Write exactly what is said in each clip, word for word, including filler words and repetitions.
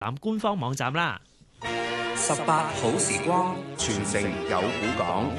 覽官方網站啦。 十八好時光，傳承有古港。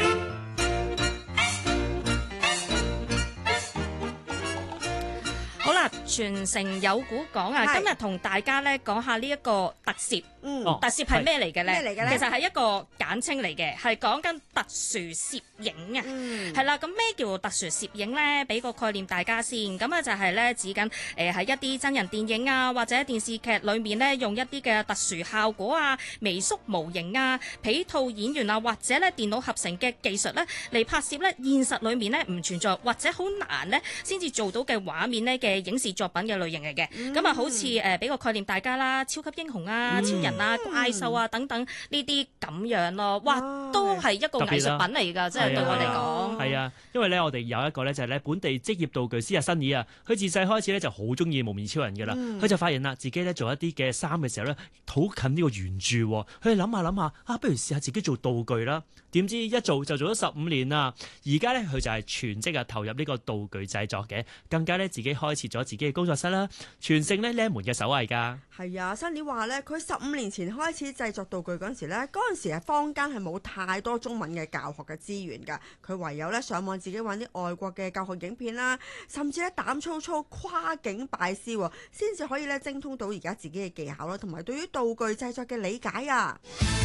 好啦，傳承有古講啊！今日同大家咧講下呢一個特攝。嗯，特攝係咩嚟嘅咧？咩嚟嘅咧？其實係一個簡稱嚟嘅，係講緊特殊攝影啊。嗯，係啦。咁咩叫特殊攝影咧？俾個概念大家先。咁啊就係咧指緊誒喺一啲真人電影啊或者電視劇裏面咧用一啲嘅特殊效果啊、微縮模型啊、皮套演員啊或者咧電腦合成嘅技術咧嚟拍攝咧現實裏面咧唔存在或者好難咧先至做到嘅畫面咧嘅影視作品嘅類型嚟嘅。咁啊、嗯、好似誒俾個概念大家啦，超級英雄啊、嗯、超人啊、怪獸啊等等呢啲咁樣咯，哇，都係一個藝術品嚟㗎，即係對我嚟講。 係啊，因為咧我哋有一個咧就係咧本地職業道具師阿新怡啊，佢自細開始咧就好中意無面超人㗎啦，佢、嗯、就發現啦自己咧做一啲嘅衫嘅時候咧好近呢個原著，佢諗下諗下啊，不如試下自己做道具啦。點知一做就做咗十五年啦，而家咧佢就係全職啊投入呢個道具製作嘅，更加咧自己開設咗自己嘅工作室啦，傳承咧呢一門嘅手藝㗎。 係啊，新年話咧，佢十五年前開始製作道具嗰陣時咧，嗰陣時係坊間係冇太多中文嘅教學嘅資源㗎，佢唯有咧上網自己揾啲外國嘅教學影片啦，甚至咧膽粗粗跨境拜師，先至可以咧精通到而家自己嘅技巧啦，同埋對於道具製作嘅理解啊。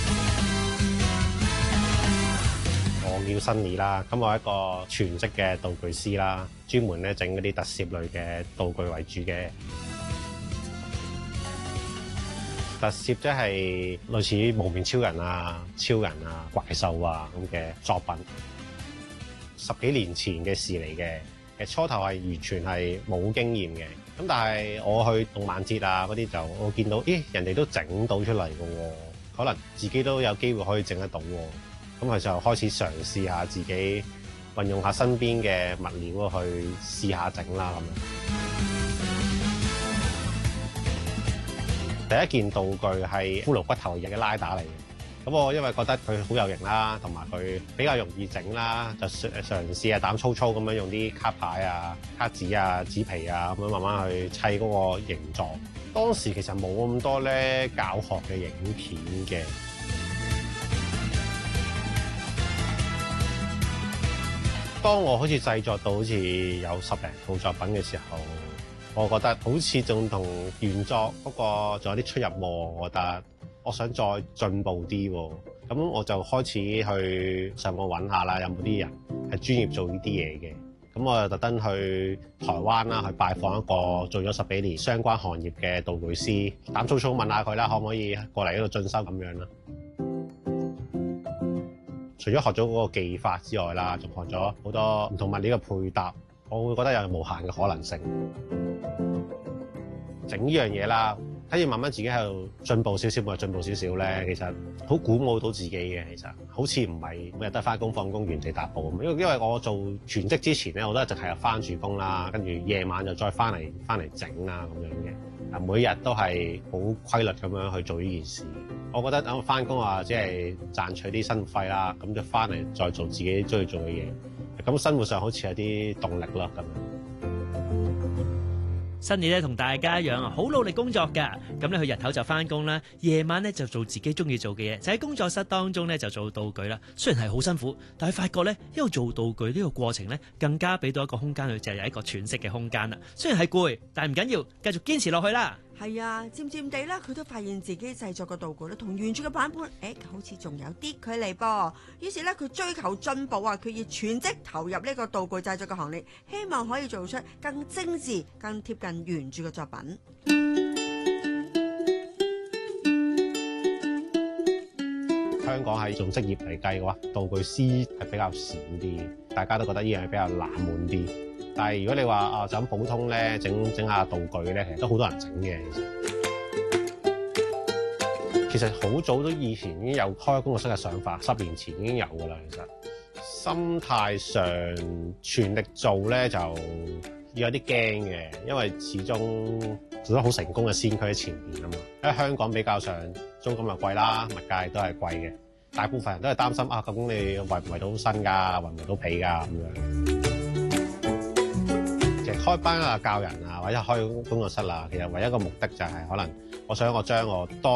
我叫新怡啦，咁我係一個全職嘅道具師啦，專門咧整嗰啲特攝類嘅道具為主嘅。特攝即係類似無面超人啊、超人啊、怪獸啊咁嘅作品，十幾年前嘅事嚟嘅。其實初頭係完全係冇經驗嘅，咁但係我去動漫節啊嗰啲就我見到，咦人哋都整到出嚟嘅喎，可能自己都有機會可以整得到喎。咁佢就開始嘗試下自己運用下身邊嘅物料去試下整啦咁樣。第一件道具係骷髏骨頭型嘅拉打嚟嘅，咁我因為覺得佢好有型啦，同埋佢比較容易整啦，就嘗嘗試下膽粗粗咁樣用啲卡牌啊、卡紙啊、紙皮啊咁樣慢慢去砌嗰個形狀。當時其實冇咁多咧教學嘅影片嘅。當我好似製作到好似有十零套作品嘅時候，我覺得好似仲同原作嗰個仲有啲出入喎。我覺得我想再進步啲喎，咁我就開始去上網揾下啦，有冇啲人係專業做呢啲嘢嘅。咁我就特登去台灣啦，去拜訪一個做咗十幾年相關行業嘅道具師，膽粗粗問下佢啦，可唔可以過嚟呢度進修咁樣啦。除咗學咗嗰個技法之外啦，仲學咗好多唔同物料嘅配搭，我會覺得有無限嘅可能性。整呢樣嘢啦，睇住慢慢自己喺度進步少少，每日進步少少咧，其實好鼓舞到自己嘅。其實好似唔係每日都翻工放工原地踏步咁。因為因為我做全職之前咧，我都一直係翻住工啦，跟住夜晚就再翻嚟翻嚟整啦咁樣嘅。啊，每日都係好規律咁樣去做呢件事。我覺得等我翻工啊，只係賺取啲生活費啦，咁就翻嚟再做自己中意做嘅嘢。咁生活上好似有啲動力咯咁樣。 新年咧同大家一樣啊，好努力工作㗎。咁咧佢日頭就翻工啦，夜晚咧就做自己中意做嘅嘢，就喺工作室當中咧就做道具啦。雖然係好辛苦，但係發覺咧一路做道具呢個過程咧，更加俾到一個空間佢，就係有一個喘息嘅空間啦。雖然係攰，但係唔緊要，繼續堅持落去啦。 係啊，漸漸地咧，佢都發現自己製作嘅道具咧，同原著嘅版本，誒、欸，好似仲有啲距離噃。於是咧，佢追求進步啊，佢要全職投入呢個道具製作嘅行列，希望可以做出更精緻、更貼近原著嘅作品。 香港係做職業嚟計嘅話，道具師係比較少啲，大家都覺得呢樣嘢比較冷門啲。但係如果你話啊就咁普通咧，整整下道具咧，其實都好多人整嘅。其實好早都以前已經有開工作室嘅想法，十年前已經有㗎啦。其實心態上全力做咧，就要有啲驚嘅，因為始終做得好成功嘅先驅喺前面啊嘛。因為香港比較上租金又貴啦，物價亦都係貴嘅，大部分人都係擔心啊，究竟你維唔維到身㗎，維唔維到皮㗎咁樣。 開班啊、教人啊，或者開工作室啦，其實唯一一個目的就係可能我想我將我多